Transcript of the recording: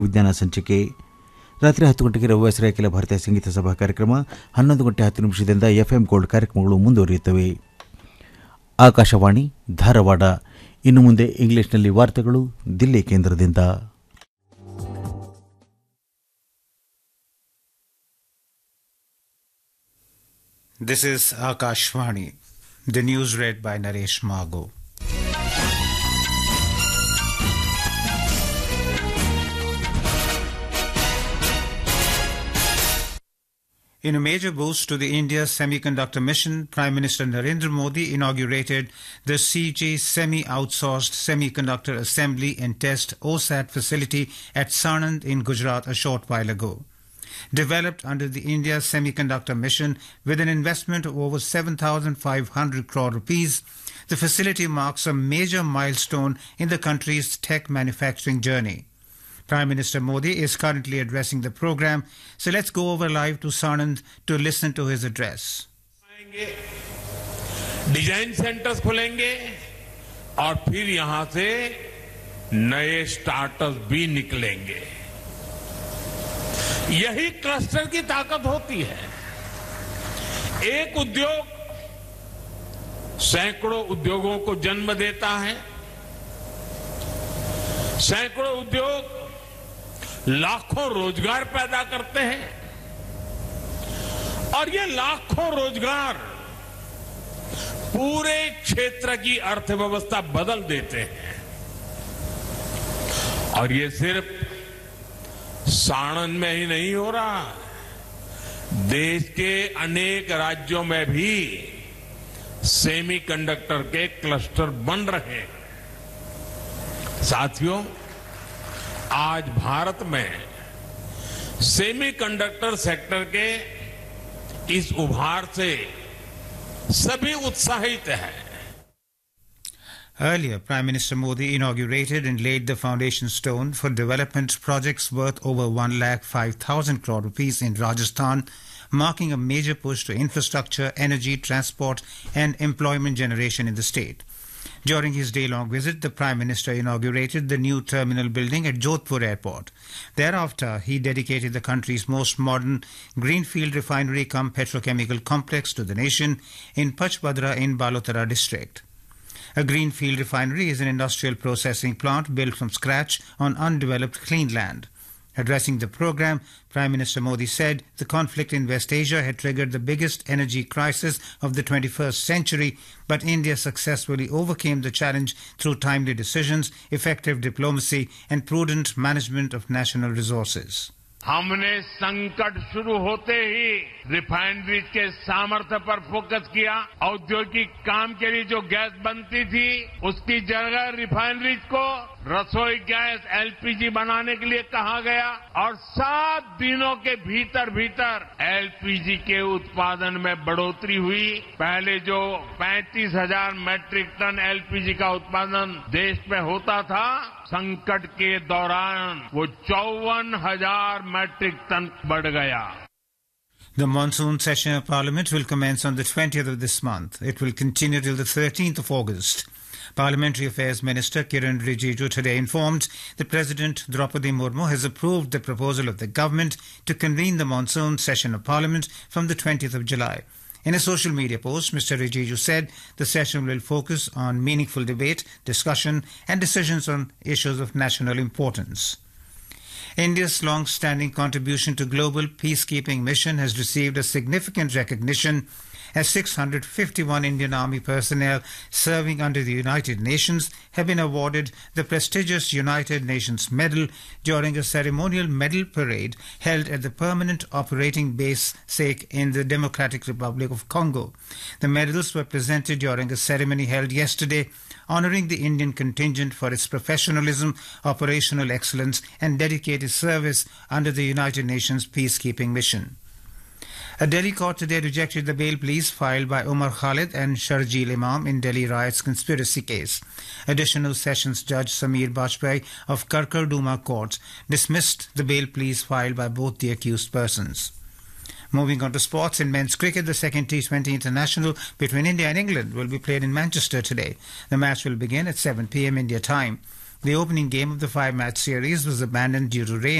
ವಿಜ್ಞಾನ ಸಂಚಿಕೆ ರಾತ್ರಿ 10 ಗಂಟೆಗೆ ರವಿವಾಸರಿ ಅಖಿಲ ಭಾರತೀಯ ಸಂಗೀತ ಸಭಾ ಕಾರ್ಯಕ್ರಮ 11 ಗಂಟೆ 10 ನಿಮಿಷದಿಂದ ಎಫ್ಎಂ ಗೋಲ್ಡ್ ಕಾರ್ಯಕ್ರಮಗಳು ಮುಂದುವರಿಯುತ್ತವೆ. ಆಕಾಶವಾಣಿ ಧಾರವಾಡ. ಇನ್ನು ಮುಂದೆ ಇಂಗ್ಲಿಷ್ನಲ್ಲಿ ವಾರ್ತೆಗಳು ದಿಲ್ಲಿ ಕೇಂದ್ರದಿಂದ. This is Akashvani. The news read by Naresh Mago. In a major boost to the India semiconductor mission, Prime Minister Narendra Modi inaugurated the CG Semi-Outsourced Semiconductor Assembly and Test OSAT facility at Sanand in Gujarat a short while ago. Developed under the India Semiconductor Mission with an investment of over 7,500 crore rupees, the facility marks a major milestone in the country's tech manufacturing journey. Prime Minister Modi is currently addressing the program, so let's go over live to Sanand to listen to his address. Design centres खुलेंगे और फिर यहां से नए startup भी निकलेंगे. यही cluster की ताकत होती है. एक उद्योग सैकड़ों उद्योगों को जन्म देता है. सैकड़ों उद्योग लाखों रोजगार पैदा करते हैं और ये लाखों रोजगार पूरे क्षेत्र की अर्थव्यवस्था बदल देते हैं. और ये सिर्फ साणंद में ही नहीं हो रहा, देश के अनेक राज्यों में भी सेमीकंडक्टर के क्लस्टर बन रहे हैं. साथियों, आज भारत में सेमीकंडक्टर सेक्टर के इस उभार से सभी उत्साहित हैं. Earlier, Prime Minister Modi inaugurated and laid the foundation stone for development projects worth over 1,05,000 crore rupees in Rajasthan, marking a major push to infrastructure, energy, transport and employment generation in the state. During his day-long visit, the Prime Minister inaugurated the new terminal building at Jodhpur Airport. Thereafter, he dedicated the country's most modern greenfield refinery cum petrochemical complex to the nation in Pachbadra in Balotara district. A greenfield refinery is an industrial processing plant built from scratch on undeveloped clean land. Addressing the program, Prime Minister Modi said the conflict in West Asia had triggered the biggest energy crisis of the 21st century, but India successfully overcame the challenge through timely decisions, effective diplomacy and prudent management of national resources. हमने संकट शुरू होते ही refineries के सामर्थ्य पर focus किया. औद्योगिक काम के लिए जो गैस बनती थी उसकी जगह रिफाइनरीज को रसोई गैस एलपीजी बनाने के लिए कहा गया और 7 दिनों के भीतर भीतर एलपीजी के उत्पादन में बढ़ोतरी हुई. पहले जो 35,000 मैट्रिक टन एलपीजी का उत्पादन देश में होता था, संकट के दौरान वो 54,000 मैट्रिक टन बढ़ गया. The monsoon session of Parliament will commence on the 20th of this month. It will continue till the 13th of August. Parliamentary Affairs Minister Kiran Rijiju today informed that President Draupadi Murmu has approved the proposal of the government to convene the monsoon session of Parliament from the 20th of July. In a social media post, Mr. Rijiju said the session will focus on meaningful debate, discussion and decisions on issues of national importance. India's long-standing contribution to global peacekeeping mission has received a significant recognition as 651 Indian Army personnel serving under the United Nations have been awarded the prestigious United Nations Medal during a ceremonial medal parade held at the Permanent Operating Base SAIC in the Democratic Republic of Congo. The medals were presented during a ceremony held yesterday honoring the Indian contingent for its professionalism, operational excellence and dedicated service under the United Nations peacekeeping mission. A Delhi court today rejected the bail pleas filed by Umar Khalid and Sharjeel Imam in Delhi riots conspiracy case. Additional Sessions Judge Sameer Bajpai of Karkarduma Court dismissed the bail pleas filed by both the accused persons. Moving on to sports, in men's cricket, the second T20 international between India and England will be played in Manchester today. The match will begin at 7 p.m. India time. The opening game of the 5-match series was abandoned due to rain.